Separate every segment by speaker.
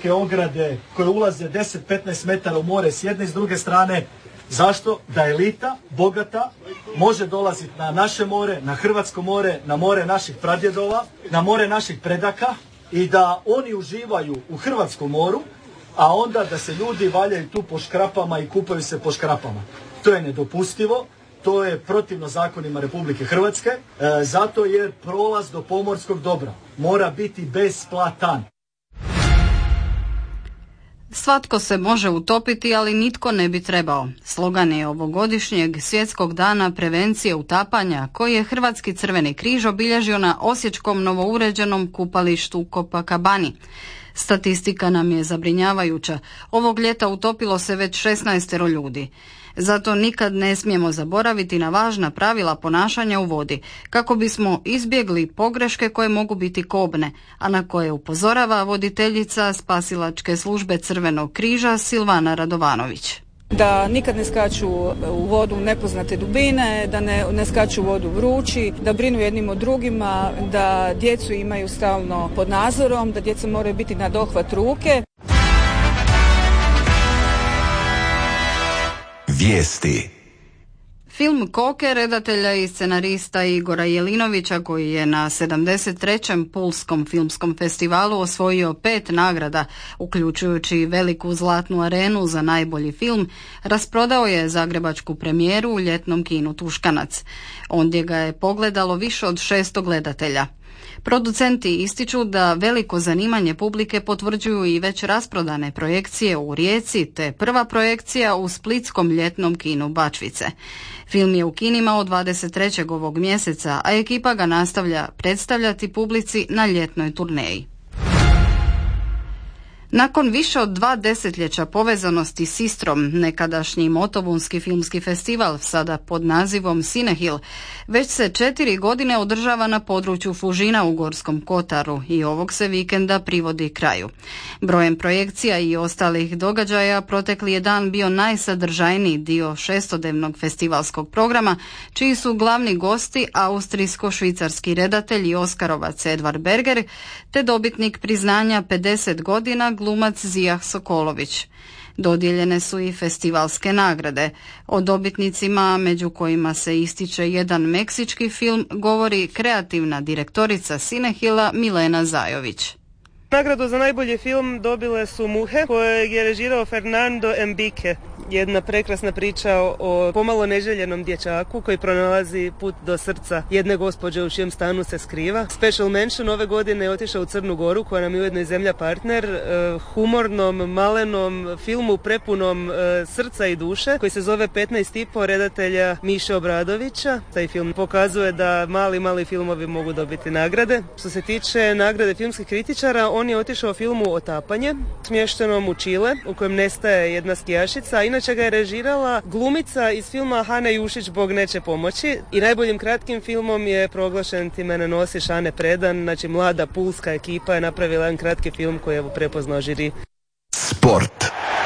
Speaker 1: visoke ograde koje ulaze 10-15 metara u more s jedne i s druge strane. Zašto? Da elita, bogata, može dolaziti na naše more, na hrvatsko more, na more naših pradjedova, na more naših predaka i da oni uživaju u hrvatskom moru, a onda da se ljudi valjaju tu po škrapama i kupaju se po škrapama. To je nedopustivo, to je protivno zakonima Republike Hrvatske, zato jer prolaz do pomorskog dobra mora biti besplatan.
Speaker 2: Svatko se može utopiti, ali nitko ne bi trebao. Slogan je ovogodišnjeg Svjetskog dana prevencije utapanja, koji je Hrvatski crveni križ obilježio na osječkom novouređenom kupalištu Copacabani. Statistika nam je zabrinjavajuća. Ovog ljeta utopilo se već 16 ljudi. Zato nikad ne smijemo zaboraviti na važna pravila ponašanja u vodi, kako bismo izbjegli pogreške koje mogu biti kobne, a na koje upozorava voditeljica spasilačke službe Crvenog križa Silvana Radovanović.
Speaker 3: Da nikad ne skaču u vodu nepoznate dubine, da ne skaču u vodu vrući, da brinu jednim o drugima, da djecu imaju stalno pod nadzorom, da djeca moraju biti na dohvat ruke.
Speaker 4: Vijesti.
Speaker 2: Film Koke redatelja i scenarista Igora Jelinovića, koji je na 73. Pulskom filmskom festivalu osvojio 5 nagrada, uključujući veliku zlatnu arenu za najbolji film, rasprodao je zagrebačku premijeru u ljetnom kinu Tuškanac. Ondje ga je pogledalo više od 600 gledatelja. Producenti ističu da veliko zanimanje publike potvrđuju i već rasprodane projekcije u Rijeci, te prva projekcija u splitskom ljetnom kinu Bačvice. Film je u kinima od 23. ovog mjeseca, a ekipa ga nastavlja predstavljati publici na ljetnoj turneji. Nakon više od 2 desetljeća povezanosti s Istrom, nekadašnji Motovunski filmski festival, sada pod nazivom Cinehil, već se 4 godine održava na području Fužina u Gorskom Kotaru i ovog se vikenda privodi kraju. Brojem projekcija i ostalih događaja protekli je dan bio najsadržajniji dio 6-dnevnog festivalskog programa, čiji su glavni gosti austrijsko-švicarski redatelj i oskarovac Edvard Berger, te dobitnik priznanja 50 godina glumac Zijah Sokolović. Dodijeljene su i festivalske nagrade. O dobitnicima, među kojima se ističe jedan meksički film, govori kreativna direktorica Cinehila Milena Zajović.
Speaker 5: Nagradu za najbolji film dobile su Muhe, kojeg je režirao Fernando Enrique. Jedna prekrasna priča o pomalo neželjenom dječaku koji pronalazi put do srca jedne gospođe u čijem stanu se skriva. Special mention ove godine je otišao u Crnu Goru, koja nam je ujedno i zemlja partner, humornom, malenom filmu prepunom srca i duše, koji se zove 15,5 redatelja Miše Obradovića. Taj film pokazuje da mali filmovi mogu dobiti nagrade. Što se tiče nagrade filmskih kritičara, on je otišao filmu Otapanje, smještenom u Čile, u kojem nestaje jedna skijašica, a inače ga je režirala glumica iz filma Hane Jušić Bog neće pomoći, i najboljim kratkim filmom je proglašen Ti mene nosiš Ane Predan. Znači, mlada pulska ekipa je napravila jedan kratki film koji je prepoznao žiri.
Speaker 4: Sport.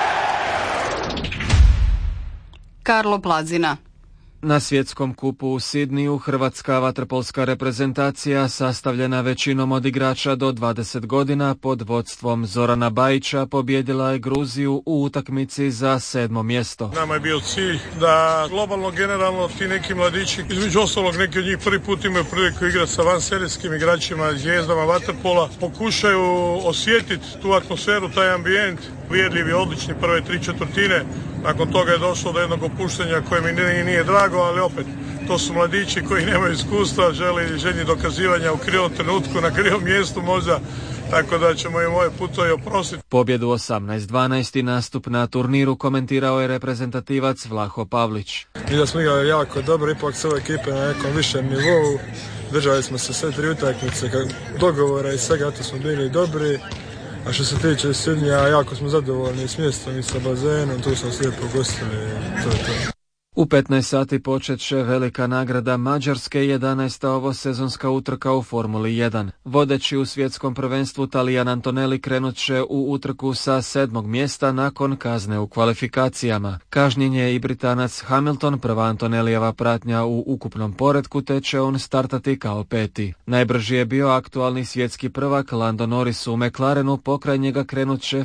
Speaker 2: Karlo Plazina.
Speaker 6: Na svjetskom kupu u Sidniju hrvatska vaterpolska reprezentacija, sastavljena većinom od igrača do 20 godina pod vodstvom Zorana Bajića, pobjedila je Gruziju u utakmici za 7. mjesto.
Speaker 7: Nama je bio cilj da globalno, generalno ti neki mladići, između ostalog neki od njih prvi put imaju priliku igrati sa vanserijskim igračima, zvijezdama vaterpola, pokušaju osjetiti tu atmosferu, taj ambijent. Uvjerljivi, odlični prve 3/4. Nakon toga je došlo do jednog opuštanja koje mi nije drago, ali opet, to su mladići koji nemaju iskustva, želji dokazivanja u krivom trenutku, na krivom mjestu možda, tako da ćemo i moje puto i oprostiti.
Speaker 6: Pobjedu 18-12 nastup na turniru komentirao je reprezentativac Vlaho Pavlić.
Speaker 8: Mi da smo igrali jako dobro, ipak su ove ekipe na nekom višem nivou, držali smo se sve 3 utakmice, dogovora i svega, to smo bili dobri. A što se tiče Sidnija, jako smo zadovoljni s mjestom i sa bazenom, tu smo slijepo gostili, to je to.
Speaker 6: U 15 sati počet će velika nagrada Mađarske, 11. ovosezonska utrka u Formuli 1. Vodeći u svjetskom prvenstvu Talijan Antonelli krenut će u utrku sa 7. mjesta nakon kazne u kvalifikacijama. Kažnjen je i Britanac Hamilton, prva Antonellijeva pratnja u ukupnom poretku, te će on startati kao 5. Najbrži je bio aktualni svjetski prvak Lando Norris u McLarenu, pokraj njega krenut će